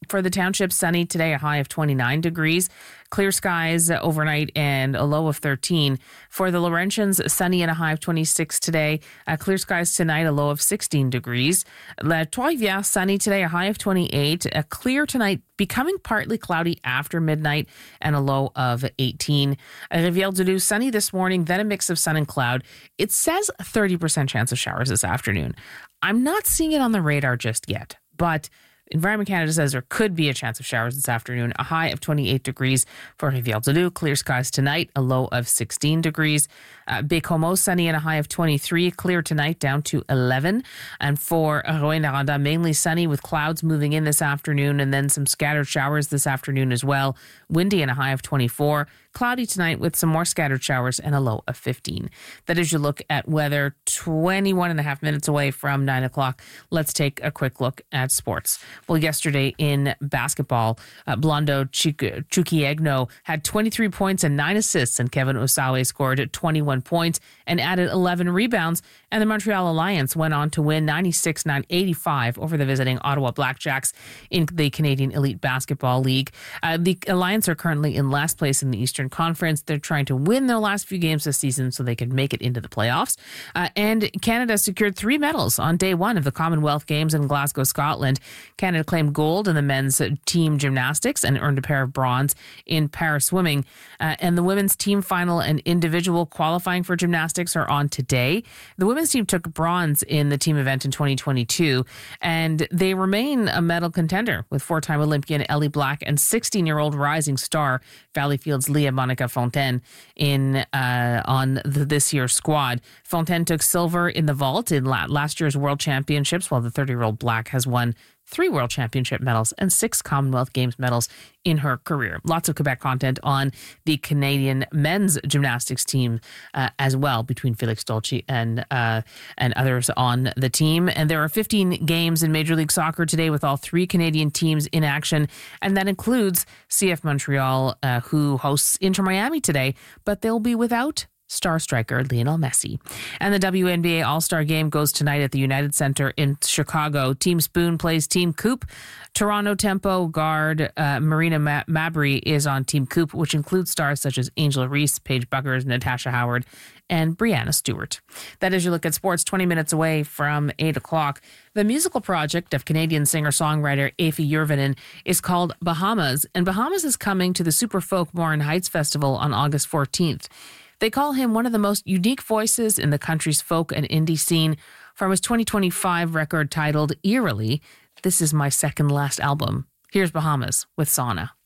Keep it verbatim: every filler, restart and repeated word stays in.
For the township, sunny today, a high of twenty-nine degrees. Clear skies overnight and a low of thirteen. For the Laurentians, sunny and a high of twenty-six today. Uh, clear skies tonight, a low of sixteen degrees. La Trois-Rivières, sunny today, a high of twenty-eight. A clear tonight, becoming partly cloudy after midnight and a low of eighteen. Uh, Rivière-du-Loup, sunny this morning, then a mix of sun and cloud. It says a thirty percent chance of showers this afternoon. I'm not seeing it on the radar just yet, but Environment Canada says there could be a chance of showers this afternoon. A high of twenty-eight degrees for Rivière-du-Loup. Clear skies tonight, a low of sixteen degrees. Uh, Baie-Comeau, sunny and a high of twenty-three. Clear tonight, down to eleven. And for Rouyn-Noranda, mainly sunny with clouds moving in this afternoon and then some scattered showers this afternoon as well. Windy and a high of twenty-four. Cloudy tonight with some more scattered showers and a low of fifteen. That is your look at weather, twenty-one and a half minutes away from nine o'clock. Let's take a quick look at sports. Well, yesterday in basketball, uh, Blondo Chukwuegno had twenty-three points and nine assists, and Kevin Osawe scored twenty-one points and added eleven rebounds. And the Montreal Alliance went on to win ninety-six nine eighty-five over the visiting Ottawa Blackjacks in the Canadian Elite Basketball League. Uh, the Alliance are currently in last place in the Eastern Conference. They're trying to win their last few games this season so they can make it into the playoffs. Uh, and Canada secured three medals on day one of the Commonwealth Games in Glasgow, Scotland. Canada claimed gold in the men's team gymnastics and earned a pair of bronze in para swimming. Uh, and the women's team final and individual qualifying for gymnastics are on today. The women's team took bronze in the team event in twenty twenty-two, and they remain a medal contender with four-time Olympian Ellie Black and sixteen-year-old rising star Valleyfield's Leah Monica Fontaine in uh, on the, this year's squad. Fontaine took silver in the vault in la- last year's World Championships, while the thirty-year-old Black has won three World Championship medals and six Commonwealth Games medals in her career. Lots of Quebec content on the Canadian men's gymnastics team uh, as well, between Felix Dolce and uh, and others on the team. And there are fifteen games in Major League Soccer today with all three Canadian teams in action, and that includes C F Montreal, uh, who hosts Inter Miami today, but they'll be without star striker Lionel Messi. And the W N B A All-Star Game goes tonight at the United Center in Chicago. Team Spoon plays Team Coop. Toronto Tempo guard uh, Marina Ma- Mabry is on Team Coop, which includes stars such as Angela Reese, Paige Buckers, Natasha Howard, and Brianna Stewart. That is your look at sports, twenty minutes away from eight o'clock. The musical project of Canadian singer-songwriter Aoife Yurvinen is called Bahamas, and Bahamas is coming to the Super Folk Morin Heights Festival on August fourteenth. They call him one of the most unique voices in the country's folk and indie scene. From his twenty twenty-five record titled Eerily, this is my second last album. Here's Bahamas with Sauna.